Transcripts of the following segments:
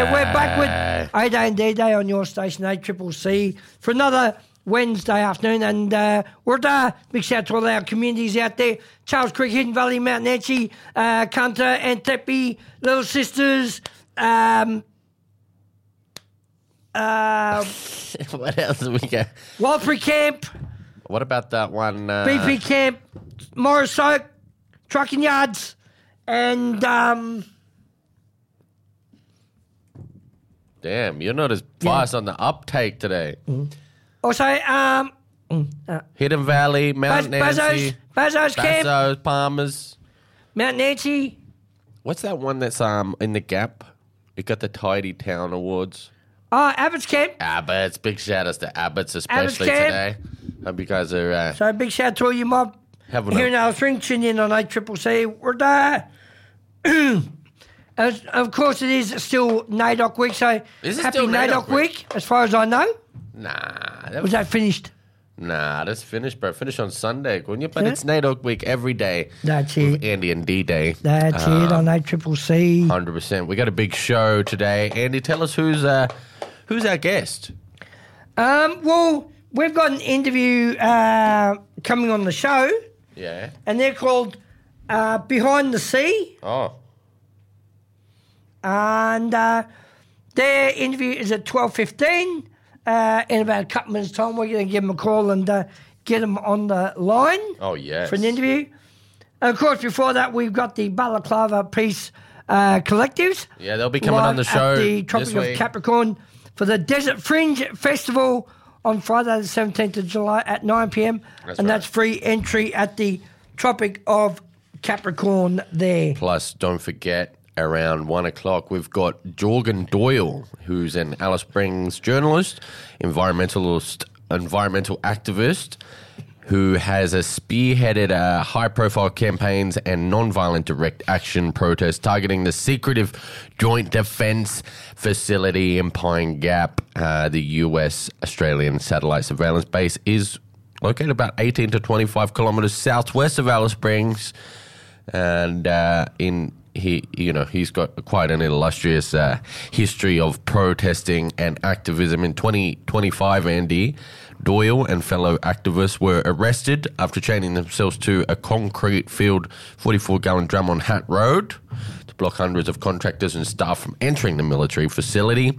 we're back with A-Day and D-Day on your station, ACCC, for another Wednesday afternoon. And we're there. Big shout out to all our communities out there. Charles Creek, Hidden Valley, Mount Nancy, Cunter, Antepi, Little Sisters. What else do we got? Waltry Camp. What about that one? BP Camp, Morris Oak, Trucking Yards, and damn, you're not as fast on the uptake today. Also Hidden Valley, Mount Nancy, Bazos Camp, Bassos, Palmers. Mount Nancy. What's that one that's in the Gap? It got the Tidy Town Awards. Abbott's Camp. Abbott's, big shout outs to Abbott's especially Abbott's today. Hope you guys are So big shout out to all you mob here in Alice Springs. Tune in on ACCC. We're there. Of course, it is still NAIDOC week, so Is it happy still NAIDOC week, as far as I know. Nah. Was that finished? Nah, that's finished, bro. Finish on Sunday, couldn't you? But it's NAIDOC week every day. That's with it. Andy and D-Day. That's it on ACCC. 100%. We got a big show today. Andy, tell us who's our guest. Well, we've got an interview coming on the show, Yeah. and they're called Behind the Sea. Oh. And their interview is at 12:15. In about a couple minutes' time, we're going to give them a call and get them on the line Oh, yes. for an interview. And of course, before that, we've got the Balaclava Peace Collectives. Yeah, they'll be coming on the live show at the Tropic this of week. Capricorn for the Desert Fringe Festival on Friday the 17th of July at 9 p.m. That's free entry at the Tropic of Capricorn there. Plus, don't forget, around 1 o'clock, we've got Jorgen Doyle, who's an Alice Springs journalist, environmental activist, who has spearheaded high-profile campaigns and non-violent direct action protests targeting the secretive Joint Defence Facility in Pine Gap. The US-Australian satellite surveillance base is located about 18 to 25 kilometres southwest of Alice Springs, and he's got quite an illustrious history of protesting and activism. In 2025, Andy, Doyle and fellow activists were arrested after chaining themselves to a concrete-filled 44-gallon drum on Hat Road to block hundreds of contractors and staff from entering the military facility.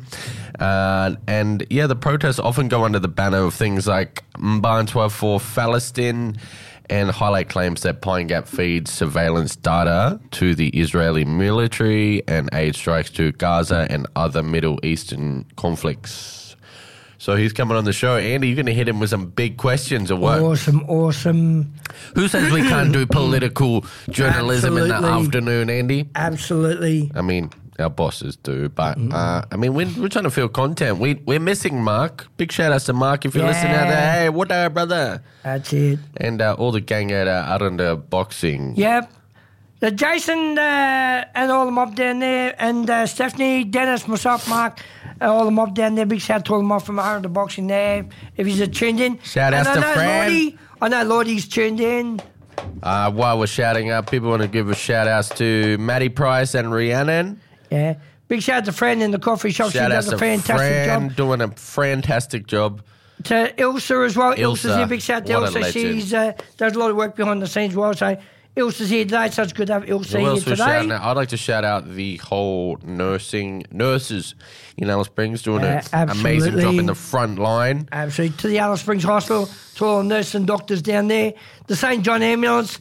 The protests often go under the banner of things like Mbantua for Palestine and highlight claims that Pine Gap feeds surveillance data to the Israeli military and aid strikes to Gaza and other Middle Eastern conflicts. So he's coming on the show. Andy, you're going to hit him with some big questions or what? Awesome. Who says we can't do political journalism in the Absolutely. afternoon, Andy? Absolutely. I mean, our bosses do, but we're trying to fill content. We're missing Mark. Big shout outs to Mark if you're listening out there. Hey, what up, brother? That's it. And all the gang at Arunda Boxing. Yep. The Jason and all the mob down there, and Stephanie, Dennis, myself, Mark, all the mob down there. Big shout out to all the mob from Arunda Boxing there. If he's tuned in. Shout outs to Fran. I know Lordy's tuned in. While we're shouting out, people want to give a shout outs to Maddie Price and Rhiannon. Yeah. Big shout out to Fran in the coffee shop. Shout she out does to a fantastic Fran, job. doing a fantastic job. To Ilsa as well. Ilsa, Ilsa's here. Big shout out to what a Ilsa. legend. She's does a lot of work behind the scenes as well. So Ilsa's here today, so it's good to have Ilsa Who here else we're shouting today. out? I'd like to shout out the whole nurses in Alice Springs doing an amazing job in the front line. Absolutely. To the Alice Springs Hospital, to all the nurses and doctors down there. The St. John Ambulance,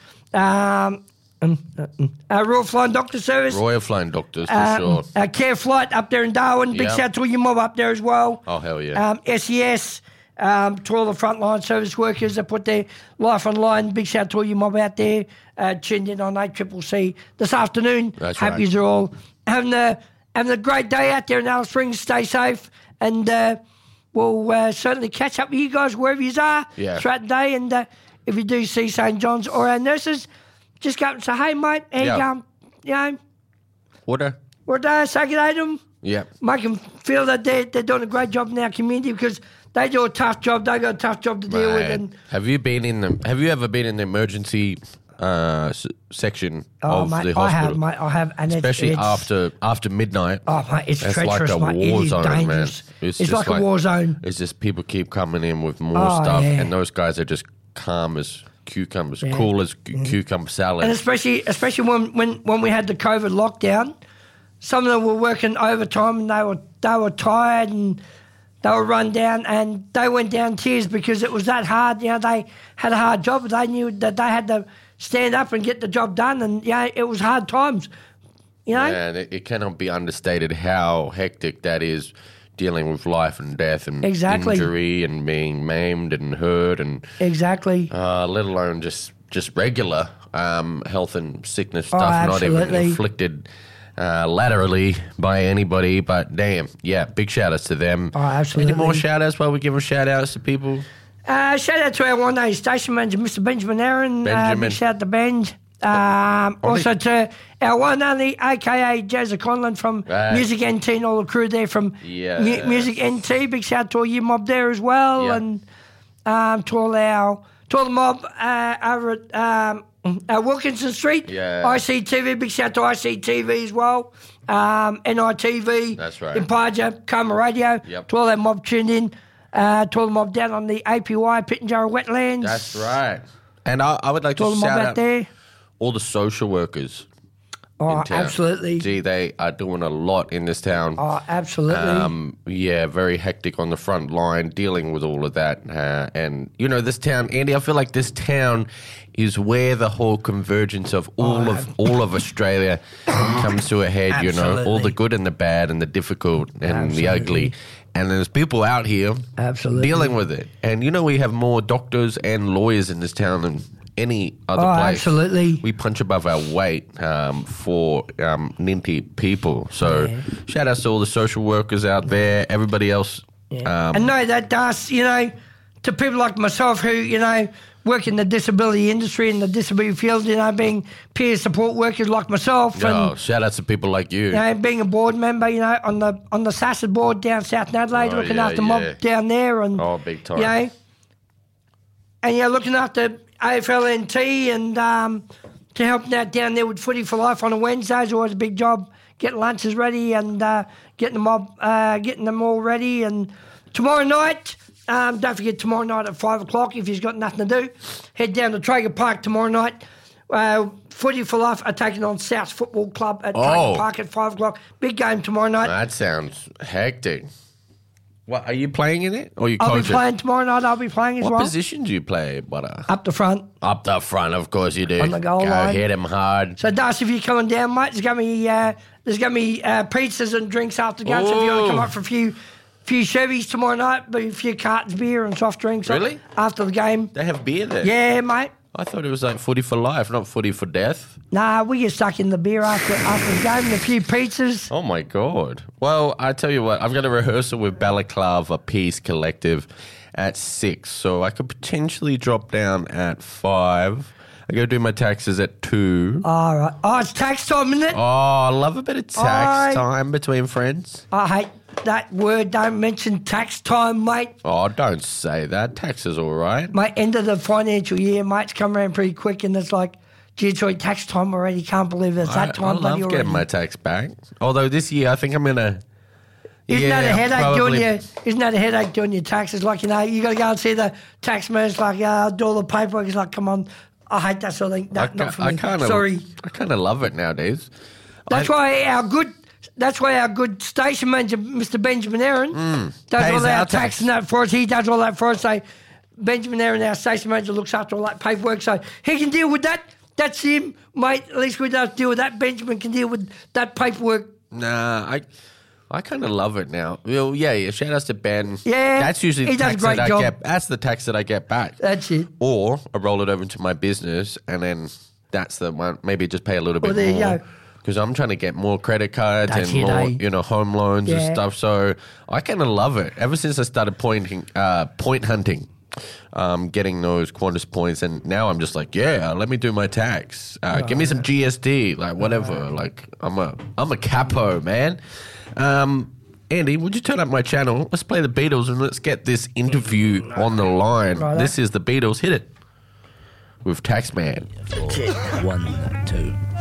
Royal Flying Doctor Service. Royal Flying Doctors, for sure. Care Flight up there in Darwin. Big Yep. shout out to all your mob up there as well. Oh, hell yeah. SES, to all the frontline service workers that put their life on line. Big shout out to all your mob out there tuned in on ACCC this afternoon. That's Hope right. you're all having a great day out there in Alice Springs. Stay safe, and we'll certainly catch up with you guys wherever you are throughout the day. And if you do see St. John's or our nurses, just go up and say, hey, mate, how you going? Water? Say good day to them. Yeah. Make them feel that they're doing a great job in our community because they do a tough job. They got a tough job to deal with. And Have you ever been in the emergency section Oh, of mate, the hospital. I have, and Especially it's after midnight. Oh, mate, it's treacherous, like a mate. war It is zone, dangerous. man. It's like a war zone. It's just people keep coming in with more stuff, yeah. and those guys are just calm as cucumbers, cool as cucumber salad. And especially when we had the COVID lockdown, some of them were working overtime and they were tired and they were run down and they went down tears because it was that hard. You know, they had a hard job, but they knew that they had to stand up and get the job done, and it was hard times. You know, and it cannot be understated how hectic that is, dealing with life and death and injury and being maimed and hurt and exactly. Let alone just regular health and sickness stuff, not absolutely. even inflicted laterally by anybody. But damn, yeah, big shout outs to them. Oh, absolutely. Any more shout outs while we give them shout outs to people? Shout out to our one-day station manager, Mr. Benjamin Aaron. Big shout out to Benj. Also to our one and only, a.k.a. Jazza Conlon from Music NT and all the crew there from Music NT. Big shout out to all you mob there as well. Yeah. And to all the mob over at Wilkinson Street. Yeah. ICTV, big shout out to ICTV as well. NITV. That's right. Impaja, Coma Radio. Yep. To all that mob tuned in. To all the mob down on the APY, Pitjantjatjara Wetlands. That's right. And I would like to shout out there. All the social workers. Oh, absolutely. Gee, they are doing a lot in this town. Oh, absolutely. Very hectic on the front line, dealing with all of that. And, you know, this town, Andy, I feel like this town is where the whole convergence of all of Australia comes to a head, absolutely. You know, all the good and the bad and the difficult and the ugly. And there's people out here dealing with it. And, you know, we have more doctors and lawyers in this town than any other place. Absolutely. We punch above our weight for Ninty people. So shout outs to all the social workers out there, everybody else. Yeah. And know that does, you know, to people like myself who, you know, work in the disability industry and the disability field, you know, being peer support workers like myself. And, shout outs to people like you. You know, being a board member, you know, on the SASA board down South Adelaide, looking after mob down there. And, big time. You know, and you're looking after AFLNT and to help out down there with Footy for Life on a Wednesday is always a big job. Getting lunches ready and getting them all ready. And tomorrow night, don't forget tomorrow night at 5 o'clock, if you've got nothing to do, head down to Traeger Park tomorrow night. Footy for Life are taking on South Football Club at Traeger Park at 5 o'clock. Big game tomorrow night. That sounds hectic. What, are you playing in it? Or are you I'll coaching? be playing tomorrow night. I'll be playing as well. What position do you play, Butter? Up the front. Up the front, of course you do. On the goal line. Hit him hard. So, Das, if you're coming down, mate, there's going to be pizzas and drinks after the game. So if you want to come up for a few Chevys tomorrow night, but a few cartons, beer and soft drinks. Really? After the game. They have beer there? Yeah, mate. I thought it was like Footy for Life, not Footy for Death. Nah, we get stuck in the beer after the game and a few pizzas. Oh, my God. Well, I tell you what, I've got a rehearsal with Balaclava Peace Collective at 6, so I could potentially drop down at 5. I got to do my taxes at 2. All right. Oh, it's tax time, isn't it? Oh, I love a bit of tax time between friends. I hate that word. Don't mention tax time, mate. Oh, don't say that. Tax is all right. Mate, end of the financial year, mate's come around pretty quick and it's like, gee, it's already tax time already. Can't believe it's that time bloody already. I love getting my tax back. Although this year I think I'm going to... Isn't that a headache doing your taxes? Like, you know, you got to go and see the tax man. It's like, do all the paperwork. It's like, come on. I hate that sort of thing. Not for me. Sorry. I kind of love it nowadays. That's why our good station manager, Mr. Benjamin Aaron, does all our tax and that for us. He does all that for us. So Benjamin Aaron, our station manager, looks after all that paperwork. So he can deal with that. That's him, mate. At least we don't deal with that. Benjamin can deal with that paperwork. Nah, I kind of love it now. Well, yeah. Shout outs to Ben. Yeah, that's usually the tax that I get. That's the tax that I get back. That's it. Or I roll it over into my business, and then that's the one. Maybe just pay a little bit more. There you go. Because I'm trying to get more credit cards and more, you know, home loans and stuff. So I kind of love it. Ever since I started point hunting, getting those Qantas points, and now I'm just like, let me do my tax. Give me some GST, like whatever. Like I'm a capo, man. Andy, would you turn up my channel? Let's play the Beatles and let's get this interview on the line. This is the Beatles. Hit it. with Taxman. Check. 1, 2.